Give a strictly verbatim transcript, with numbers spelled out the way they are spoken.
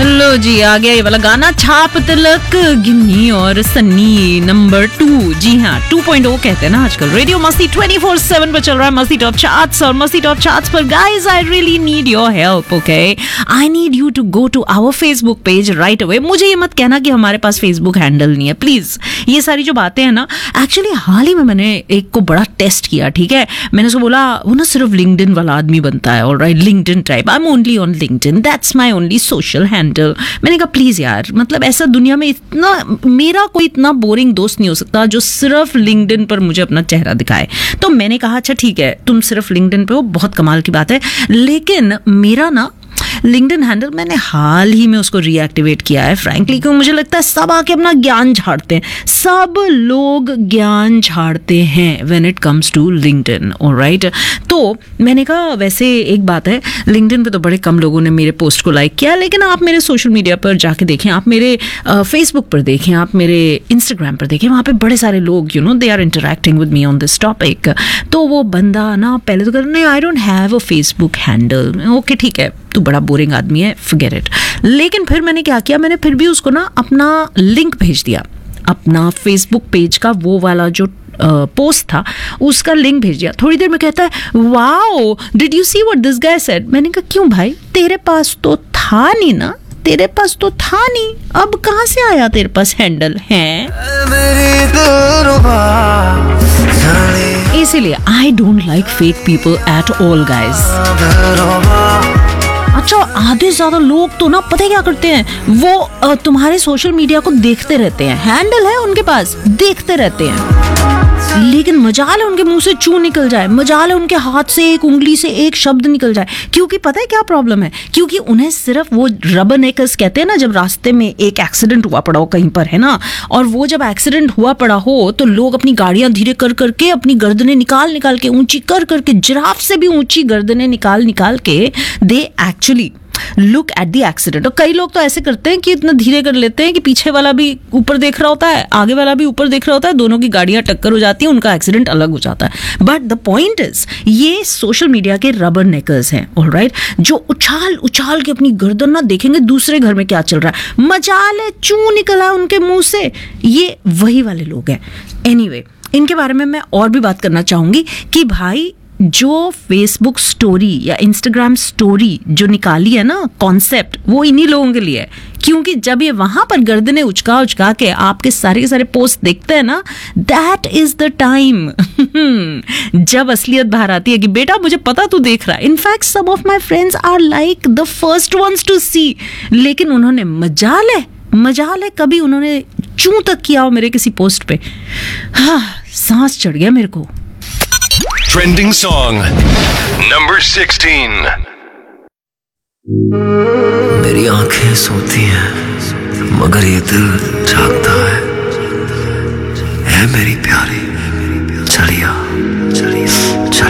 लो जी, आ गया ये वाला गाना, छाप तिलक गिन्नी और सन्नी नंबर टू। जी हाँ, टू पॉइंट ओ कहते हैं ना आजकल। रेडियो मस्ती ट्वेंटी फोर सेवन पर चल रहा है, मस्ती टॉप चार्ट्स, और मस्ती टॉप चार्ट्स पर guys I really need your help, okay? I need you to go to our Facebook page right away. मुझे ये मत कहना कि हमारे पास फेसबुक हैंडल नहीं है, प्लीज। ये सारी जो बातें हैं ना, एक्चुअली हाल ही में मैंने एक को बड़ा टेस्ट किया, ठीक है? मैंने उसको बोला वो ना सिर्फ लिंक्डइन वाला आदमी बनता है, alright, LinkedIn type, I am only on LinkedIn, that's my only social handle. मैंने कहा प्लीज यार, मतलब ऐसा दुनिया में इतना, मेरा कोई इतना बोरिंग दोस्त नहीं हो सकता जो सिर्फ लिंक्डइन पर मुझे अपना चेहरा दिखाए। तो मैंने कहा अच्छा ठीक है, तुम सिर्फ लिंक्डइन पे हो, बहुत कमाल की बात है, लेकिन मेरा ना लिंक्डइन हैंडल मैंने हाल ही में उसको रीएक्टिवेट किया है, फ्रैंकली, क्योंकि मुझे लगता है सब आके अपना ज्ञान झाड़ते हैं, सब लोग ज्ञान झाड़ते हैं when it comes to LinkedIn, alright? तो मैंने कहा वैसे एक बात है, लिंक्डइन पे तो बड़े कम लोगों ने मेरे पोस्ट को लाइक किया, लेकिन आप मेरे सोशल मीडिया पर जाके देखें, आप मेरे फेसबुक पर देखें, आप मेरे इंस्टाग्राम पर देखें, वहाँ पे बड़े सारे लोग, you know, they are interacting with me on this topic. तो वो बंदा ना पहले तो कर नहीं, I don't have a Facebook handle. Okay ठीक है, तू बड़ा बोरिंग आदमी है, फॉरगेट इट। लेकिन फिर मैंने क्या किया, मैंने फिर भी उसको ना अपना लिंक भेज दिया, अपना फेसबुक पेज का वो वाला जो पोस्ट था उसका लिंक भेज दिया। थोड़ी देर में कहता है wow, did you see what this guy said? मैंने कहा क्यों भाई, तेरे पास तो था नहीं ना, तेरे पास तो था नहीं, अब कहाँ से आया तेरे पास हैंडल है? इसीलिए I don't like fake people at all guys. अच्छा, आधे ज्यादा लोग तो ना पता है क्या करते हैं, वो आ, तुम्हारे सोशल मीडिया को देखते रहते हैं, हैंडल है उनके पास, देखते रहते हैं, लेकिन मजाल है उनके मुंह से चू निकल जाए, मजाल है उनके हाथ से एक उंगली से एक शब्द निकल जाए। क्योंकि पता है क्या प्रॉब्लम है, क्योंकि उन्हें सिर्फ वो रबर नेकर्स कहते हैं ना, जब रास्ते में एक एक्सीडेंट हुआ पड़ा हो कहीं पर, है ना, और वो जब एक्सीडेंट हुआ पड़ा हो तो लोग अपनी गाड़ियां धीरे कर करके, अपनी गर्दनें निकाल निकाल के, ऊंची कर करके, जिराफ से भी ऊंची गर्दनें निकाल निकाल के they actually look at the accident. और कई लोग तो ऐसे करते हैं कि इतना धीरे कर लेते हैं कि पीछे वाला भी ऊपर देख रहा होता है, आगे वाला भी ऊपर देख रहा होता है, दोनों की गाड़ियां टक्कर हो जाती है, उनका एक्सीडेंट अलग हो जाता है। बट द पॉइंट इज, ये सोशल मीडिया के रबर नेकर्स हैं, ऑलराइट, जो उछाल उछाल के अपनी गर्दन ना देखेंगे दूसरे घर में क्या चल रहा है, मजाल है चू निकला उनके मुंह से, ये वही वाले लोग हैं। एनीवे, इनके बारे में मैं और भी बात करना चाहूंगी कि भाई जो फेसबुक स्टोरी या इंस्टाग्राम स्टोरी जो निकाली है ना कॉन्सेप्ट, वो इन्हीं लोगों के लिए है। क्योंकि जब ये वहां पर गर्दनें उचका उचका के आपके सारे के सारे पोस्ट देखते हैं ना, दैट इज द टाइम जब असलियत बाहर आती है कि बेटा मुझे पता तू देख रहा है। In fact some of my friends are like the first ones to सी, लेकिन उन्होंने मजाल है मजाल है कभी उन्होंने चूं तक किया हो मेरे किसी पोस्ट पे। हाँ, सांस चढ़ गया मेरे को। Trending song number sixteen. मेरी आंखें सोती हैं मगर ये दिल जागता है, है मेरी प्यारी चलिया।